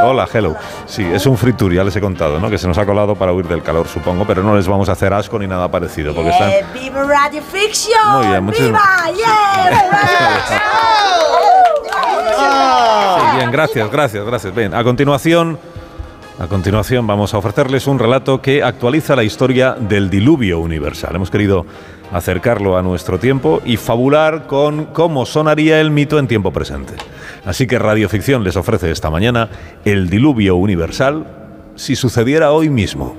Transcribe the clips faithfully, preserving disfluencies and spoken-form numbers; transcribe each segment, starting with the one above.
Hola, hello. Sí, es un free tour, ya les he contado, ¿no? Que se nos ha colado para huir del calor, supongo, pero no les vamos a hacer asco ni nada parecido, porque están... Eh, ¡Viva Radio Fiction! Muy bien, muchísimas... ¡Viva! ¡Yeah! Sí, bien, gracias, gracias, gracias. Bien, a continuación... A continuación vamos a ofrecerles un relato que actualiza la historia del diluvio universal. Hemos querido acercarlo a nuestro tiempo y fabular con cómo sonaría el mito en tiempo presente. Así que Radioficción les ofrece esta mañana el diluvio universal si sucediera hoy mismo.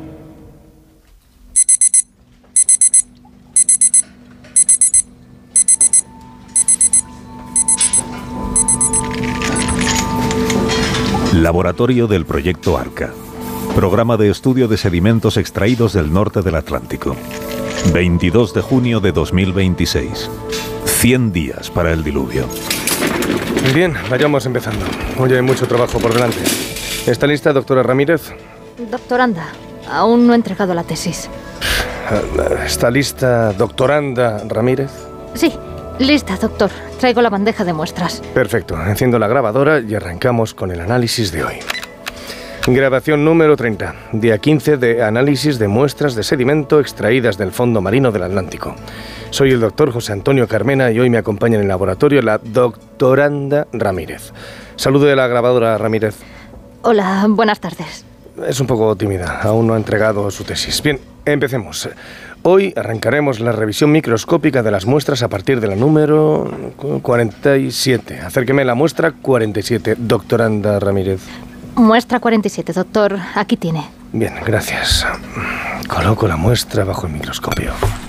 Laboratorio del Proyecto Arca. Programa de estudio de sedimentos extraídos del norte del Atlántico. veintidós de junio de dos mil veintiséis. cien días para el diluvio. Bien, vayamos empezando. Hoy hay mucho trabajo por delante. ¿Está lista, doctora Ramírez? Doctoranda, aún no he entregado la tesis. ¿Está lista, doctoranda Ramírez? Sí, lista, doctor. Traigo la bandeja de muestras. Perfecto. Enciendo la grabadora y arrancamos con el análisis de hoy. Grabación número treinta. Día quince de análisis de muestras de sedimento extraídas del fondo marino del Atlántico. Soy el doctor José Antonio Carmena y hoy me acompaña en el laboratorio la doctoranda Ramírez. Saludo de la grabadora Ramírez. Hola, buenas tardes. Es un poco tímida. Aún no ha entregado su tesis. Bien, empecemos. Hoy arrancaremos la revisión microscópica de las muestras a partir de la número cuarenta y siete. Acérqueme la muestra cuarenta y siete, doctoranda Ramírez. Muestra cuarenta y siete, doctor. Aquí tiene. Bien, gracias. Coloco la muestra bajo el microscopio.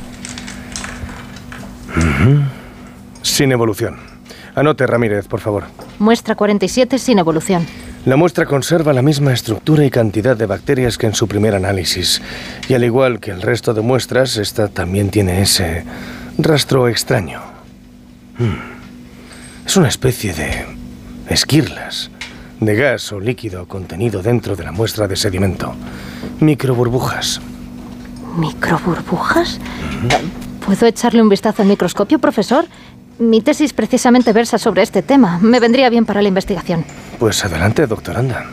Uh-huh. Sin evolución. Anote, Ramírez, por favor. Muestra cuarenta y siete sin evolución. La muestra conserva la misma estructura y cantidad de bacterias que en su primer análisis. Y al igual que el resto de muestras, esta también tiene ese rastro extraño. Hmm. Es una especie de esquirlas, de gas o líquido contenido dentro de la muestra de sedimento. Microburbujas. ¿Microburbujas? Uh-huh. ¿Puedo echarle un vistazo al microscopio, profesor? Mi tesis precisamente versa sobre este tema. Me vendría bien para la investigación. Pues adelante, doctoranda.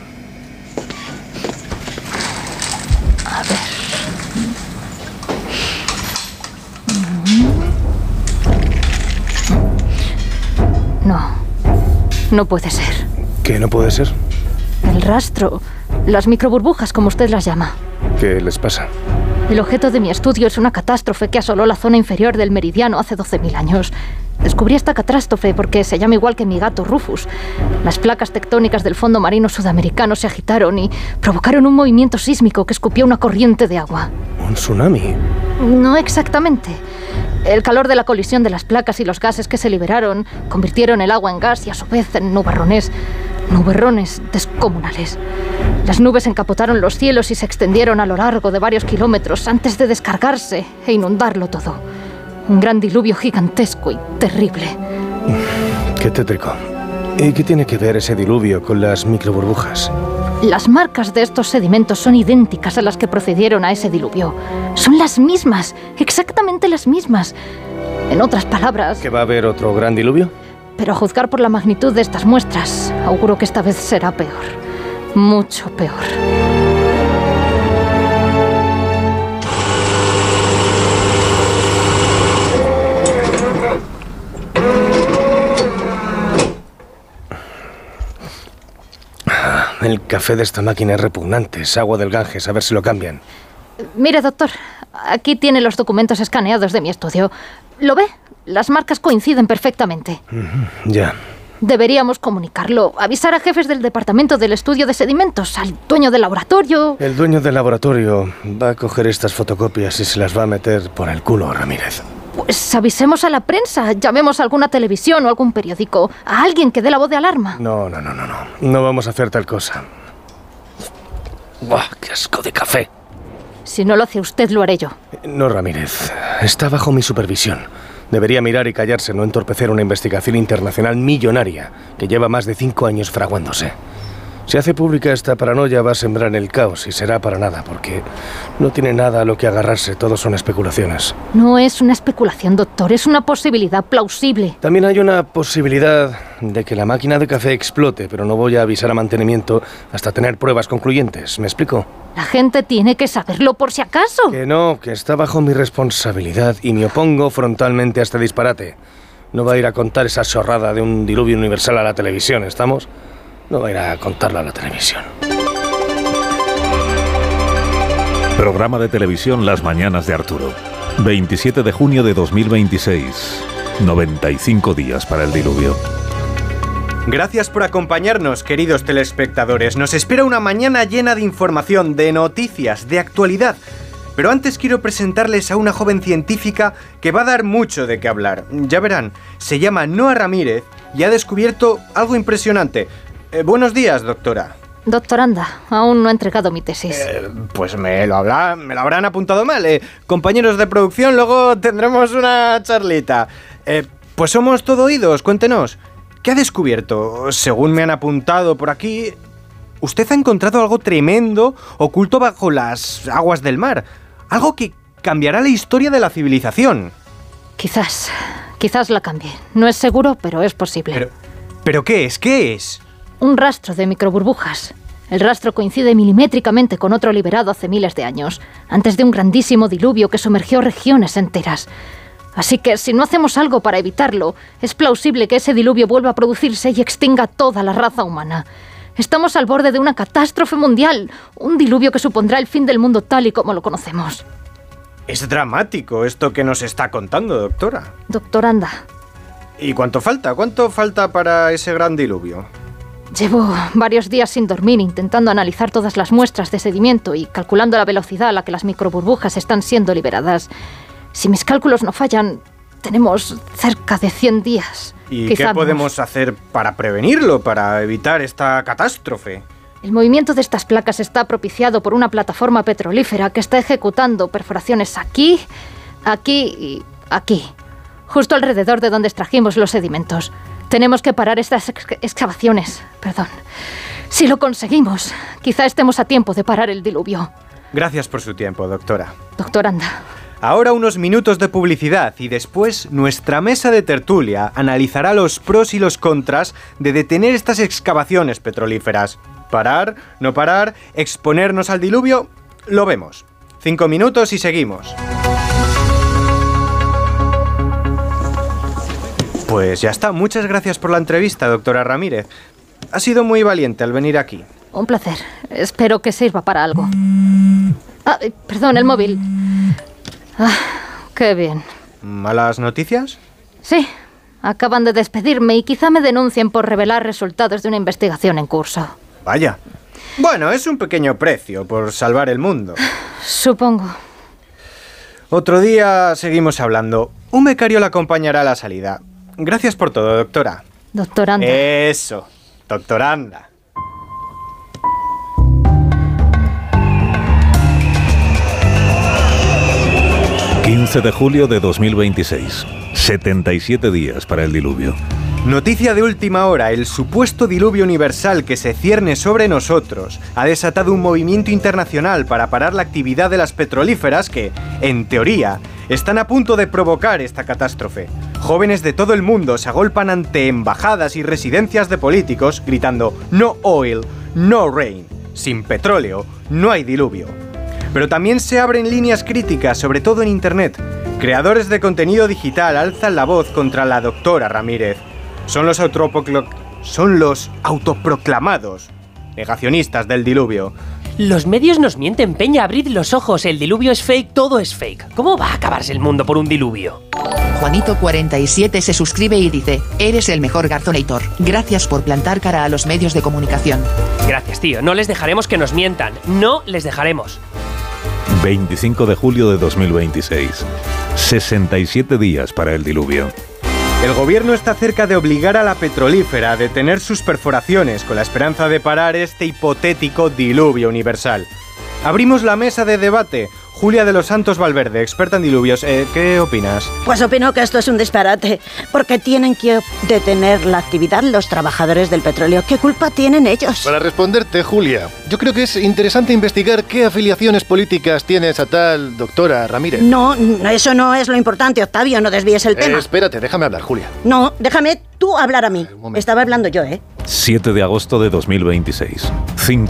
A ver. No. No puede ser. ¿Qué no puede ser? El rastro. Las microburbujas, como usted las llama. ¿Qué les pasa? El objeto de mi estudio es una catástrofe que asoló la zona inferior del meridiano hace doce mil años. Descubrí esta catástrofe porque se llama igual que mi gato Rufus. Las placas tectónicas del fondo marino sudamericano se agitaron y provocaron un movimiento sísmico que escupió una corriente de agua. ¿Un tsunami? No exactamente. El calor de la colisión de las placas y los gases que se liberaron convirtieron el agua en gas y a su vez en nubarrones, nubarrones descomunales. Las nubes encapotaron los cielos y se extendieron a lo largo de varios kilómetros antes de descargarse e inundarlo todo. Un gran diluvio gigantesco y terrible. Qué tétrico. ¿Y qué tiene que ver ese diluvio con las microburbujas? Las marcas de estos sedimentos son idénticas a las que procedieron a ese diluvio. Son las mismas, exactamente las mismas. En otras palabras... ¿Que va a haber otro gran diluvio? Pero a juzgar por la magnitud de estas muestras, auguro que esta vez será peor. Mucho peor. El café de esta máquina es repugnante. Es agua del Ganges. A ver si lo cambian. Mire, doctor. Aquí tiene los documentos escaneados de mi estudio. ¿Lo ve? Las marcas coinciden perfectamente. Uh-huh. Ya. Deberíamos comunicarlo. Avisar a jefes del departamento del estudio de sedimentos, al dueño del laboratorio. El dueño del laboratorio va a coger estas fotocopias y se las va a meter por el culo, Ramírez. Pues avisemos a la prensa, llamemos a alguna televisión o algún periódico, a alguien que dé la voz de alarma. No, no, no, no, no. No vamos a hacer tal cosa. ¡Buah, qué asco de café! Si no lo hace usted, lo haré yo. No, Ramírez. Está bajo mi supervisión. Debería mirar y callarse, no entorpecer una investigación internacional millonaria que lleva más de cinco años fraguándose. Si hace pública esta paranoia va a sembrar el caos y será para nada, porque no tiene nada a lo que agarrarse, todo son especulaciones. No es una especulación, doctor, es una posibilidad plausible. También hay una posibilidad de que la máquina de café explote, pero no voy a avisar a mantenimiento hasta tener pruebas concluyentes. ¿Me explico? La gente tiene que saberlo por si acaso. Que no, que está bajo mi responsabilidad y me opongo frontalmente a este disparate. No va a ir a contar esa chorrada de un diluvio universal a la televisión, ¿estamos? No va a ir a contarla a la televisión. Programa de televisión Las Mañanas de Arturo. veintisiete de junio de dos mil veintiséis. noventa y cinco días para el diluvio. Gracias por acompañarnos, queridos telespectadores. Nos espera una mañana llena de información, de noticias, de actualidad. Pero antes quiero presentarles a una joven científica que va a dar mucho de qué hablar. Ya verán, se llama Noa Ramírez y ha descubierto algo impresionante. Eh, buenos días, doctora. Doctoranda, aún no he entregado mi tesis. Eh, pues me lo, habla, me lo habrán apuntado mal. Eh. Compañeros de producción, luego tendremos una charlita. Eh, pues somos todo oídos, cuéntenos. ¿Qué ha descubierto? Según me han apuntado por aquí, usted ha encontrado algo tremendo oculto bajo las aguas del mar. Algo que cambiará la historia de la civilización. Quizás, quizás la cambie. No es seguro, pero es posible. Pero, ¿pero qué es? ¿Qué es? Un rastro de microburbujas. El rastro coincide milimétricamente con otro liberado hace miles de años, antes de un grandísimo diluvio que sumergió regiones enteras. Así que, si no hacemos algo para evitarlo, es plausible que ese diluvio vuelva a producirse y extinga toda la raza humana. Estamos al borde de una catástrofe mundial, un diluvio que supondrá el fin del mundo tal y como lo conocemos. Es dramático esto que nos está contando, doctora. Doctoranda. ¿Y cuánto falta? ¿Cuánto falta para ese gran diluvio? Llevo varios días sin dormir intentando analizar todas las muestras de sedimento y calculando la velocidad a la que las microburbujas están siendo liberadas. Si mis cálculos no fallan, tenemos cerca de cien días. ¿Y Quizá qué podemos más. hacer para prevenirlo, para evitar esta catástrofe? El movimiento de estas placas está propiciado por una plataforma petrolífera que está ejecutando perforaciones aquí, aquí y aquí, justo alrededor de donde extrajimos los sedimentos. Tenemos que parar estas ex excavaciones, perdón. Si lo conseguimos, quizá estemos a tiempo de parar el diluvio. Gracias por su tiempo, doctora. Doctoranda. Ahora unos minutos de publicidad y después nuestra mesa de tertulia analizará los pros y los contras de detener estas excavaciones petrolíferas. Parar, no parar, exponernos al diluvio, lo vemos. Cinco minutos y seguimos. Pues ya está. Muchas gracias por la entrevista, doctora Ramírez. Ha sido muy valiente al venir aquí. Un placer. Espero que sirva para algo. Ah, perdón, el móvil. Ah, qué bien. ¿Malas noticias? Sí, acaban de despedirme y quizá me denuncien por revelar resultados de una investigación en curso. Vaya. Bueno, es un pequeño precio por salvar el mundo. Supongo. Otro día seguimos hablando. Un becario la acompañará a la salida. Gracias por todo, doctora. Doctoranda. Eso, doctoranda. quince de julio de dos mil veintiséis. setenta y siete días para el diluvio. Noticia de última hora, el supuesto diluvio universal que se cierne sobre nosotros ha desatado un movimiento internacional para parar la actividad de las petrolíferas que, en teoría, están a punto de provocar esta catástrofe. Jóvenes de todo el mundo se agolpan ante embajadas y residencias de políticos gritando "No oil, no rain". Sin petróleo, no hay diluvio. Pero también se abren líneas críticas, sobre todo en Internet. Creadores de contenido digital alzan la voz contra la doctora Ramírez. Son los, son los autoproclamados negacionistas del diluvio. Los medios nos mienten, Peña, abrid los ojos, el diluvio es fake, todo es fake. ¿Cómo va a acabarse el mundo por un diluvio? Juanito cuarenta y siete se suscribe y dice: eres el mejor Garzonator. Gracias por plantar cara a los medios de comunicación. Gracias, tío, no les dejaremos que nos mientan, no les dejaremos. veinticinco de julio de dos mil veintiséis. sesenta y siete días para el diluvio. El gobierno está cerca de obligar a la petrolífera a detener sus perforaciones con la esperanza de parar este hipotético diluvio universal. Abrimos la mesa de debate. Julia de los Santos Valverde, experta en diluvios. Eh, ¿Qué opinas? Pues opino que esto es un disparate, porque tienen que detener la actividad los trabajadores del petróleo. ¿Qué culpa tienen ellos? Para responderte, Julia, yo creo que es interesante investigar qué afiliaciones políticas tiene esa tal doctora Ramírez. No, eso no es lo importante, Octavio, no desvíes el Eh, tema. espérate, déjame hablar, Julia. No, déjame tú hablar a mí. Estaba hablando yo, ¿eh? siete de agosto de dos mil veintiséis. cincuenta